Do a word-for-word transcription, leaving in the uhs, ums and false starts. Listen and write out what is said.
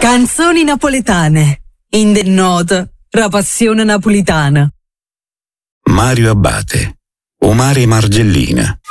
Canzoni napoletane. In del noto, la passione napolitana. Mario Abbate, Omare Margellina.